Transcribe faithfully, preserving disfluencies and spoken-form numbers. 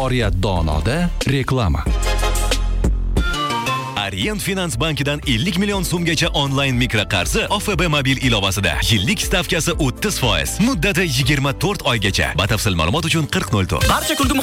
Oriyat Donoda reklama. Orient Finans bankidan ellik million so'mgacha onlayn mikroqarzi O F B mobil ilovasida. Yillik stavkasi o'ttiz foiz, muddati yigirma to'rt oygacha. Batafsil ma'lumot uchun qirq nol to'rt. Barcha kulgi